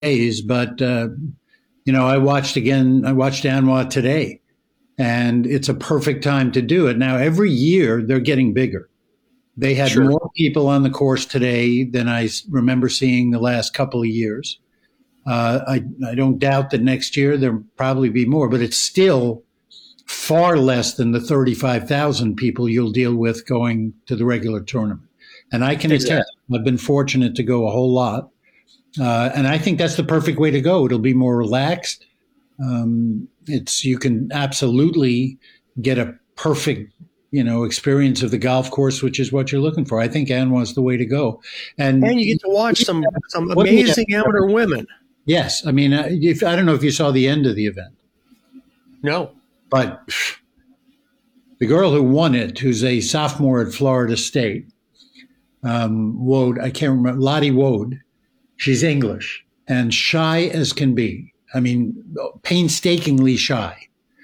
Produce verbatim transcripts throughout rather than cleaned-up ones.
days, but uh, you know, I watched again. I watched Anwa today, and it's a perfect time to do it. Now, every year they're getting bigger. They had Sure. more people on the course today than I remember seeing the last couple of years. Uh, I, I don't doubt that next year there'll probably be more, but it's still far less than the thirty-five thousand people you'll deal with going to the regular tournament. And I can Exactly. attest, I've been fortunate to go a whole lot. Uh, and I think that's the perfect way to go. It'll be more relaxed. Um, it's, you can absolutely get a perfect, you know, experience of the golf course, which is what you're looking for. I think Anwa's the way to go. And, And you get to watch some, some What do you amazing have- amateur women. yes, I mean, uh, if, I don't know if you saw the end of the event, No. but the girl who won it, who's a sophomore at Florida State, um, Wode, I can't remember, Lottie Wode, she's English and shy as can be. I mean, painstakingly shy.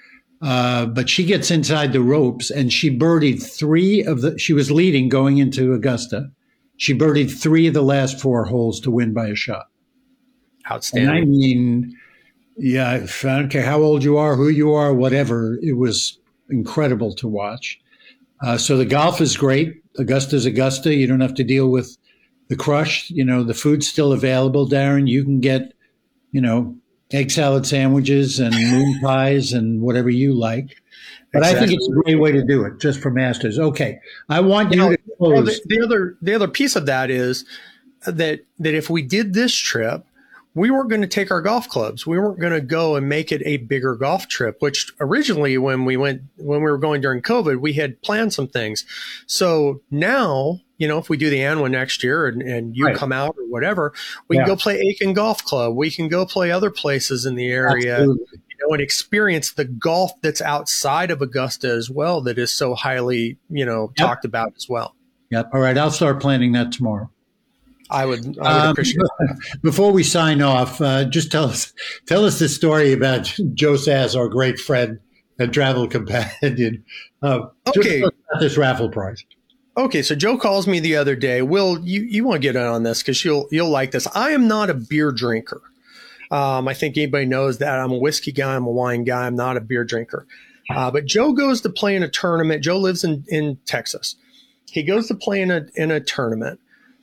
Uh, but she gets inside the ropes and she birdied three of the, she was leading going into Augusta. She birdied three of the last four holes to win by a shot. And Outstanding. I mean, yeah, I don't care how old you are, who you are, whatever. It was incredible to watch. Uh, so the golf is great. Augusta's Augusta. You don't have to deal with the crush. You know, the food's still available, Darren. You can get, you know, egg salad sandwiches and moon pies and whatever you like. But I think Exactly. it's a great way to do it, just for Masters. Okay, I want you Now, to well, close. the, the other the other piece of that is that that if we did this trip, we weren't going to take our golf clubs. We weren't going to go and make it a bigger golf trip, which originally when we went when we were going during COVID, we had planned some things. So now, you know, if we do the Anwa next year and, and you Right. come out or whatever, we Yeah. can go play Aiken Golf Club. We can go play other places in the area. Absolutely. You know, and experience the golf that's outside of Augusta as well, that is so highly, you know, Yep. talked about as well. Yep. All right, I'll start planning that tomorrow. I would, I would Um, appreciate that. Before we sign off, uh, just tell us tell us the story about Joe Saz, our great friend and travel companion. Uh, just Okay. tell us about this raffle prize. Okay, so Joe calls me the other day. Will, you, you want to get in on this because you'll you'll like this. I am not a beer drinker. Um, I think anybody knows that. I'm a whiskey guy. I'm a wine guy. I'm not a beer drinker. Uh, but Joe goes to play in a tournament. Joe lives in, in Texas. He goes to play in a in a tournament.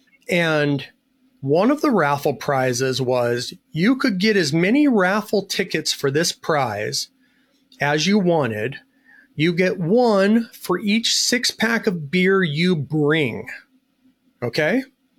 And one of the raffle prizes was you could get as many raffle tickets for this prize as you wanted. You get one for each six pack of beer you bring. Okay.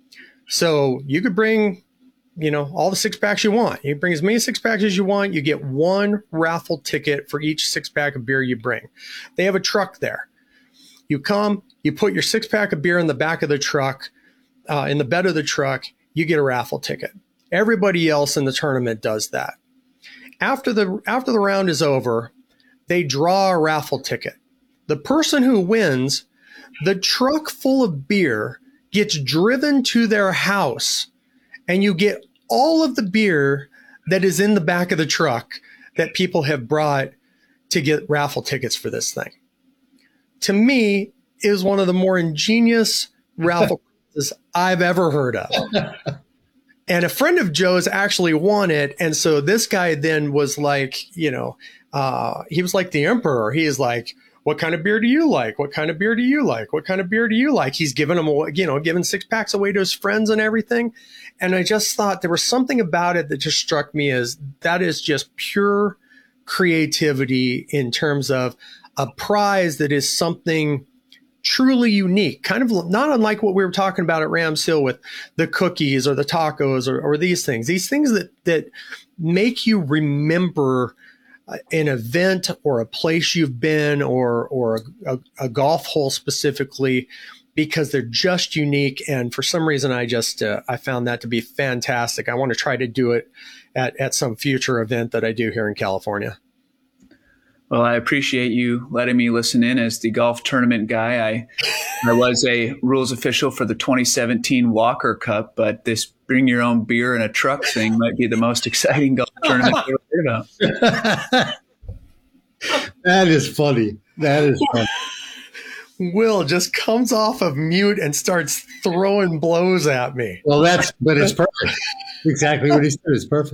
So you could bring, you know, all the six packs you want. You bring as many six packs as you want. You get one raffle ticket for each six pack of beer you bring. They have a truck there. You come, you put your six pack of beer in the back of the truck, uh, in the bed of the truck, you get a raffle ticket. Everybody else in the tournament does that. After the, after the round is over, they draw a raffle ticket. The person who wins, the truck full of beer gets driven to their house, and you get all of the beer that is in the back of the truck that people have brought to get raffle tickets for this thing. To me, is one of the more ingenious raffle prizes I've ever heard of. And a friend of Joe's actually won it. And so this guy then was like, you know, uh, he was like the emperor. He is like, what kind of beer do you like? What kind of beer do you like? What kind of beer do you like? He's giving them, you know, giving six packs away to his friends and everything. And I just thought there was something about it that just struck me as that is just pure creativity in terms of a prize that is something truly unique, kind of not unlike what we were talking about at Rams Hill with the cookies or the tacos or, or these things, these things that, that make you remember an event or a place you've been or, or a, a golf hole specifically, because they're just unique. And for some reason, I just, uh, I found that to be fantastic. I want to try to do it at, at some future event that I do here in California. Well, I appreciate you letting me listen in as the golf tournament guy. I I was a rules official for the twenty seventeen Walker Cup, but this bring your own beer in a truck thing might be the most exciting golf tournament I've ever heard about. That is funny. That is funny. Will just comes off of mute and starts throwing blows at me. Well, that's, but it's perfect. Exactly what he said is perfect.